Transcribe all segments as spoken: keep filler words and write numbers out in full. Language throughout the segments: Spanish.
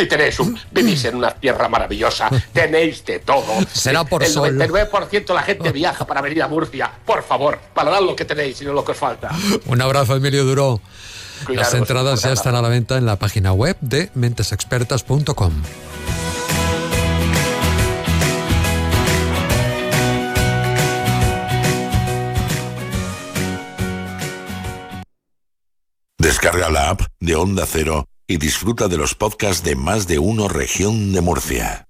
Si tenéis un, vivís en una tierra maravillosa, tenéis de todo. Será por El sol. noventa y nueve por ciento de la gente viaja para venir a Murcia. Por favor, valorad lo que tenéis y no lo que os falta. Un abrazo, Emilio Duró. Cuidaros, Las entradas ya un están a la venta en la página web de mentes expertas punto com. Descarga la app de Onda Cero y disfruta de los podcasts de Más de Uno Región de Murcia.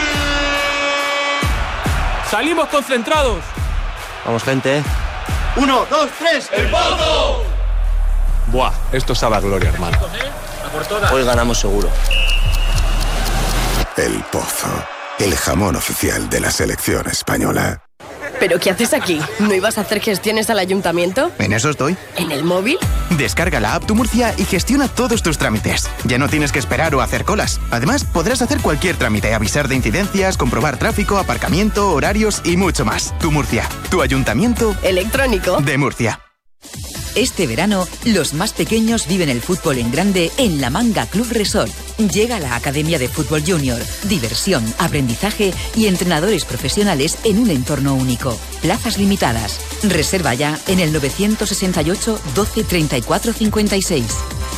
¡Salimos concentrados! Vamos, gente. Uno, dos, tres. ¡El Pozo! Buah, esto sabe a gloria, hermano. Hoy ganamos seguro. El Pozo, el jamón oficial de la selección española. ¿Pero qué haces aquí? ¿No ibas a hacer gestiones al ayuntamiento? En eso estoy. ¿En el móvil? Descarga la app Tu Murcia y gestiona todos tus trámites. Ya no tienes que esperar o hacer colas. Además, podrás hacer cualquier trámite, avisar de incidencias, comprobar tráfico, aparcamiento, horarios y mucho más. Tu Murcia, tu ayuntamiento electrónico de Murcia. Este verano, los más pequeños viven el fútbol en grande en La Manga Club Resort. Llega la Academia de Fútbol Junior. Diversión, aprendizaje y entrenadores profesionales en un entorno único. Plazas limitadas. Reserva ya en el nueve seis ocho, doce, treinta y cuatro, cincuenta y seis.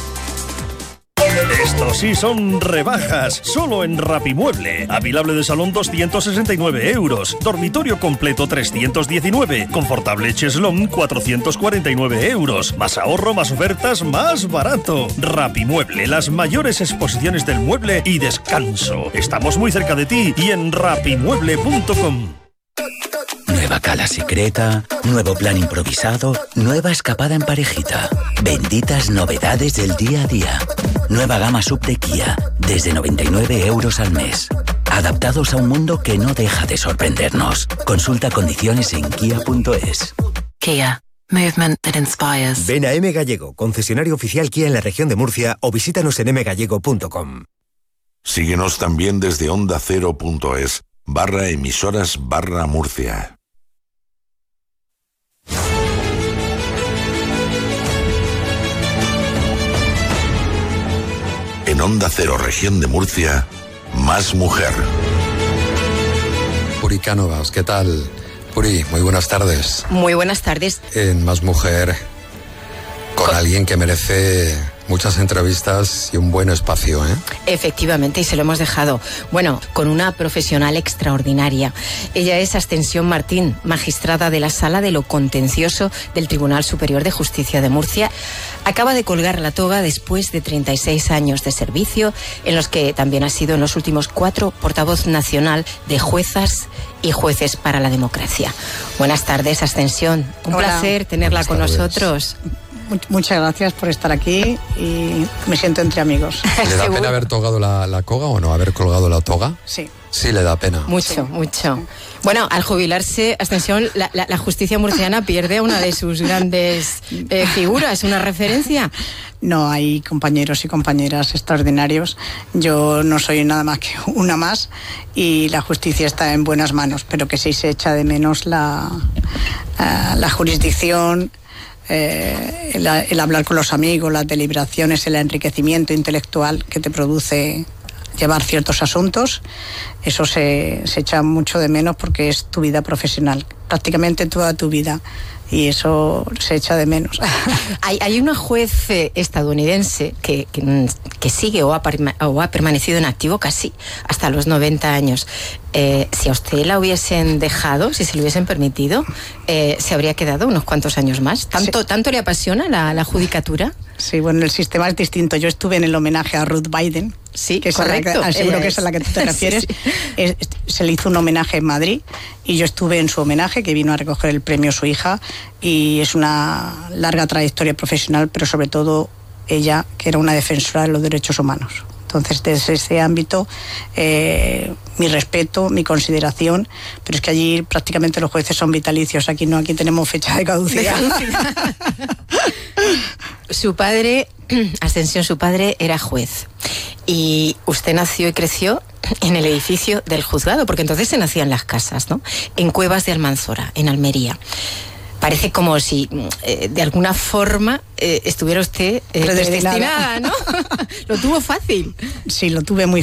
Estos sí son rebajas, solo en Rapimueble. Apilable de salón doscientos sesenta y nueve euros, dormitorio completo trescientos diecinueve, confortable cheslón cuatrocientos cuarenta y nueve euros. Más ahorro, más ofertas, más barato. Rapimueble, las mayores exposiciones del mueble y descanso. Estamos muy cerca de ti y en rapimueble punto com. Nueva cala secreta, nuevo plan improvisado, nueva escapada en parejita. Benditas novedades del día a día. Nueva gama sub de Kia, desde noventa y nueve euros al mes. Adaptados a un mundo que no deja de sorprendernos. Consulta condiciones en kia punto es. Kia. Movement that inspires. Ven a M Gallego, concesionario oficial Kia en la región de Murcia, o visítanos en m gallego punto com. Síguenos también desde onda cero punto es barra emisoras barra Murcia. En Onda Cero, región de Murcia, Más Mujer. Puri Cánovas, ¿qué tal? Puri, muy buenas tardes. Muy buenas tardes. En Más Mujer, con, con alguien que merece muchas entrevistas y un buen espacio, ¿eh? Efectivamente, y se lo hemos dejado. Bueno, con una profesional extraordinaria. Ella es Ascensión Martín, magistrada de la Sala de lo Contencioso del Tribunal Superior de Justicia de Murcia. Acaba de colgar la toga después de treinta y seis años de servicio, en los que también ha sido en los últimos cuatro portavoz nacional de juezas y jueces para la democracia. Buenas tardes, Ascensión. Un Hola. placer tenerla con nosotros. Muchas gracias por estar aquí y me siento entre amigos. ¿Le da pena haber togado la, la coga o no? ¿Haber colgado la toga? Sí. Sí, le da pena. Mucho, sí. mucho. Bueno, al jubilarse, Ascensión, la, la, la justicia murciana pierde a una de sus grandes eh, figuras, una referencia. No, hay compañeros y compañeras extraordinarios. Yo no soy nada más que una más y la justicia está en buenas manos, pero que sí se echa de menos la, uh, la jurisdicción, eh, el, el hablar con los amigos, las deliberaciones, el enriquecimiento intelectual que te produce llevar ciertos asuntos. Eso se, se echa mucho de menos porque es tu vida profesional, prácticamente toda tu vida, y eso se echa de menos. Hay, hay una juez estadounidense que, que, que sigue o ha, o ha permanecido en activo casi hasta los noventa años. Eh, si a usted la hubiesen dejado, si se le hubiesen permitido, eh, ¿se habría quedado unos cuantos años más? ¿Tanto, sí. ¿tanto le apasiona la, la judicatura? Sí, bueno, el sistema es distinto. Yo estuve en el homenaje a Ruth Biden. Sí, que correcto. Es la, seguro que es a la que tú te refieres. Sí, sí. Es, se le hizo un homenaje en Madrid y yo estuve en su homenaje, que vino a recoger el premio su hija, y es una larga trayectoria profesional, pero sobre todo ella, que era una defensora de los derechos humanos. Entonces, desde ese ámbito, eh, mi respeto, mi consideración, pero es que allí prácticamente los jueces son vitalicios, aquí no, aquí tenemos fecha de caducidad. De caducidad. Su padre, Ascensión, su padre era juez y usted nació y creció en el edificio del juzgado, porque entonces se nacían las casas, ¿no? En Cuevas de Almanzora, en Almería. Parece como si eh, de alguna forma eh, estuviera usted eh, predestinada, ¿no? Lo tuvo fácil. Sí, lo tuve muy